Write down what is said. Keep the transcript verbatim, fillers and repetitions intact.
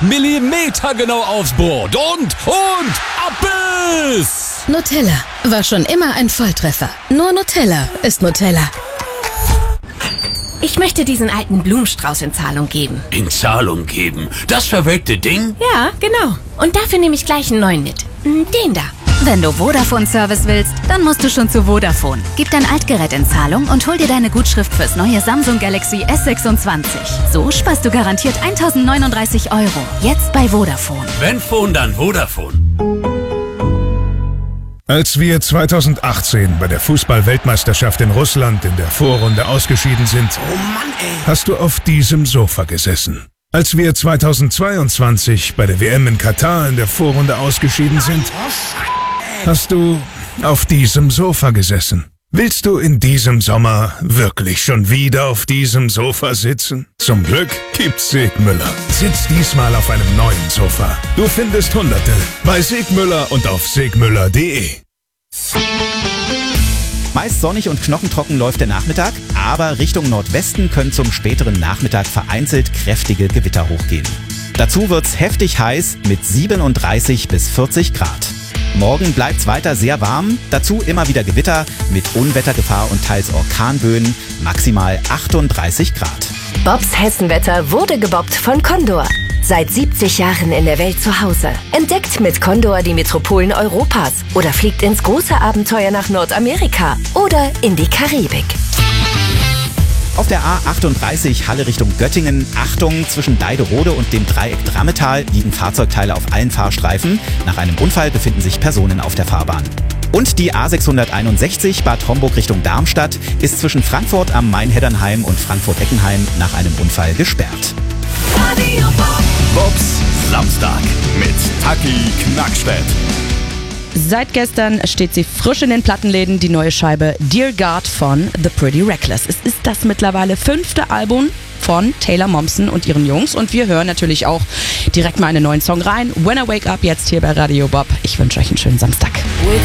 millimetergenau aufs Brot und, und, ab es! Nutella war schon immer ein Volltreffer. Nur Nutella ist Nutella. Ich möchte diesen alten Blumenstrauß in Zahlung geben. In Zahlung geben? Das verwelkte Ding? Ja, genau. Und dafür nehme ich gleich einen neuen mit. Den da. Wenn du Vodafone-Service willst, dann musst du schon zu Vodafone. Gib dein Altgerät in Zahlung und hol dir deine Gutschrift fürs neue Samsung Galaxy S sechsundzwanzig. So sparst du garantiert tausendneununddreißig Euro. Jetzt bei Vodafone. Wenn Phone, dann Vodafone. Als wir zweitausendachtzehn bei der Fußball-Weltmeisterschaft in Russland in der Vorrunde ausgeschieden sind, Oh Mann, ey. hast du auf diesem Sofa gesessen. Als wir zweitausendzweiundzwanzig bei der W M in Katar in der Vorrunde ausgeschieden sind, hast du auf diesem Sofa gesessen. Willst du in diesem Sommer wirklich schon wieder auf diesem Sofa sitzen? Zum Glück gibt's Segmüller. Sitz diesmal auf einem neuen Sofa. Du findest Hunderte bei Segmüller und auf segmüller punkt de. Meist sonnig und knochentrocken läuft der Nachmittag, aber Richtung Nordwesten können zum späteren Nachmittag vereinzelt kräftige Gewitter hochgehen. Dazu wird's heftig heiß mit siebenunddreißig bis vierzig Grad. Morgen bleibt's weiter sehr warm, dazu immer wieder Gewitter mit Unwettergefahr und teils Orkanböen, maximal achtunddreißig Grad. Bobs Hessenwetter wurde gebobbt von Condor. Seit siebzig Jahren in der Welt zu Hause. Entdeckt mit Condor die Metropolen Europas oder fliegt ins große Abenteuer nach Nordamerika oder in die Karibik. Auf der A achtunddreißig Halle Richtung Göttingen, Achtung, zwischen Deiderode und dem Dreieck Drammetal liegen Fahrzeugteile auf allen Fahrstreifen. Nach einem Unfall befinden sich Personen auf der Fahrbahn. Und die A sechshunderteinundsechzig Bad Homburg Richtung Darmstadt ist zwischen Frankfurt am Main-Heddernheim und Frankfurt-Eckenheim nach einem Unfall gesperrt. Bobs Samstag mit Taki Knackstedt. Seit gestern steht sie frisch in den Plattenläden, die neue Scheibe Dear God von The Pretty Reckless. Es ist das mittlerweile fünfte Album von Taylor Momsen und ihren Jungs und wir hören natürlich auch direkt mal einen neuen Song rein. When I Wake Up, jetzt hier bei Radio Bob. Ich wünsche euch einen schönen Samstag.